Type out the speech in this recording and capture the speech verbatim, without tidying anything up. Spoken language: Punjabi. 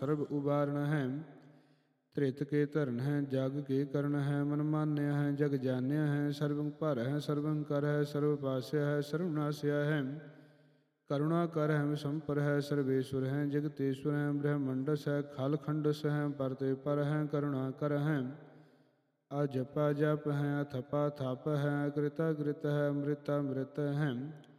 ਸਰਬ ਉਬਾਰਨ ਹੈ। ਧ੍ਰਿਤ ਕੇ ਧਰਨ ਹੈ, ਜਗ ਕੇ ਕਰਨ ਹੈ, ਮਨ ਮਾਨਿਆ ਹੈ, ਜਗ ਜਾਣਿਆ ਹੈ। ਸਰਬੰ ਭਰ ਹੈ, ਸਰਬੰ ਕਰ ਹੈ, ਸਰਬ ਪਾਸਿਆ ਹੈ, ਸਰਬ ਨਾਸਿਆ ਹੈ। ਕਰੁਣਾ ਕਰ ਹੈ, ਵਿਸੰਪਰ ਹੈ, ਸਰਵੇਸ਼ਵਰ ਹੈ, ਜਗਤੇਸ਼ਵਰ ਹੈ। ਬ੍ਰਹਮੰਡਸ ਹੈ, ਖਲ ਖੰਡਸ ਹੈ, ਪਰਤੇ ਪਰ ਹੈ, ਕਰੁਣਾ ਕਰ ਹੈ। ਅਜਪਾ ਜਪ ਹੈ, ਅਥਪਾ ਥਪ ਹੈ, ਕ੍ਰਿਤਾ ਕ੍ਰਿਤ ਹੈ, ਅੰਮ੍ਰਿਤਾ ਅੰਮ੍ਰਿਤ ਹੈ।